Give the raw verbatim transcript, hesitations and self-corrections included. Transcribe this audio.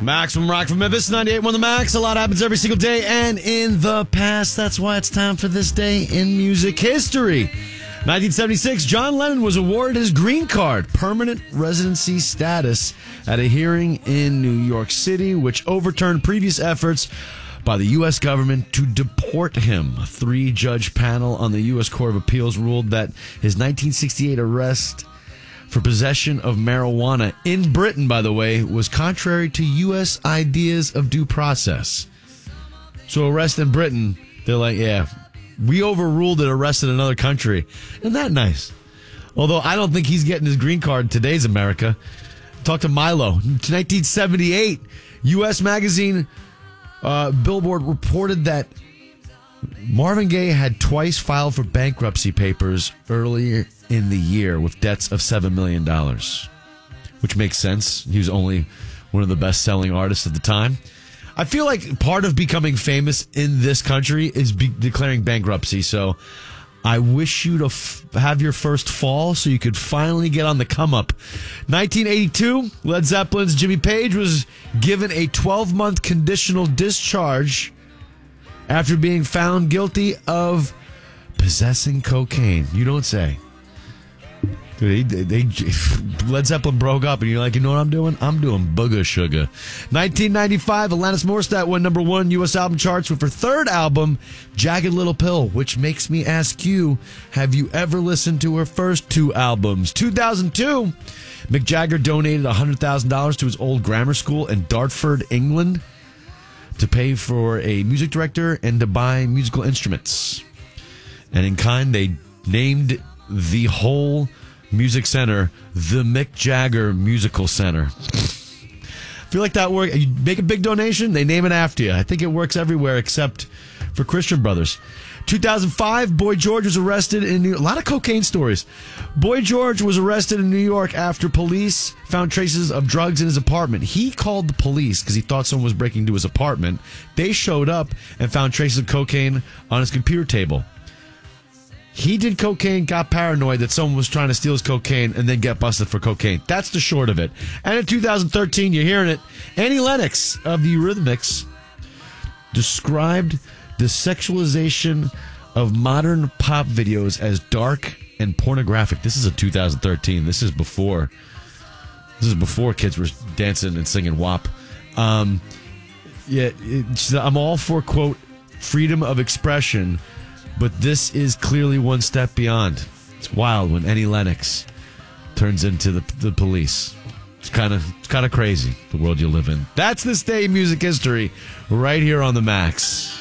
Max from Rock from Memphis, ninety-eight point one The Max. A lot happens every single day and in the past. That's why it's time for this day in music history. nineteen seventy-six, John Lennon was awarded his green card, permanent residency status, at a hearing in New York City, which overturned previous efforts by the U S government to deport him. A three-judge panel on the U S Court of Appeals ruled that his nineteen sixty-eight arrest for possession of marijuana in Britain, by the way, was contrary to U S ideas of due process. So arrest in Britain, they're like, yeah, we overruled it, arrest in another country. Isn't that nice? Although I don't think he's getting his green card in today's America. Talk to Milo. nineteen seventy-eight, U S magazine uh, Billboard reported that Marvin Gaye had twice filed for bankruptcy papers earlier in the year with debts of seven million dollars, which makes sense. He was only one of the best-selling artists at the time. I feel like part of becoming famous in this country is be- declaring bankruptcy, so I wish you to f- have your first fall so you could finally get on the come-up. nineteen eighty-two, Led Zeppelin's Jimmy Page was given a twelve-month conditional discharge after being found guilty of possessing cocaine. You don't say. Dude, they, they, they, Led Zeppelin broke up, and you're like, you know what I'm doing? I'm doing Booger Sugar. nineteen ninety-five, Alanis Morissette went number one U S album charts with her third album, Jagged Little Pill, which makes me ask you, have you ever listened to her first two albums? two thousand two, Mick Jagger donated one hundred thousand dollars to his old grammar school in Dartford, England, to pay for a music director and to buy musical instruments. And in kind, they named the whole music center the Mick Jagger Musical Center. I feel like that works. You make a big donation, they name it after you. I think it works everywhere except for Christian Brothers. two thousand five, Boy George was arrested in New York. A lot of cocaine stories. Boy George was arrested in New York after police found traces of drugs in his apartment. He called the police because he thought someone was breaking into his apartment. They showed up and found traces of cocaine on his computer table. He did cocaine, got paranoid that someone was trying to steal his cocaine, and then get busted for cocaine. That's the short of it. And in two thousand thirteen, you're hearing it, Annie Lennox of the Eurythmics described the sexualization of modern pop videos as dark and pornographic. This is a two thousand thirteen. This is before. This is before kids were dancing and singing W A P. Um, yeah, it, I'm all for, quote, freedom of expression, but this is clearly one step beyond. It's wild when Annie Lennox turns into the, the police. It's kind of it's kind of crazy, the world you live in. That's this day in music history right here on The Max.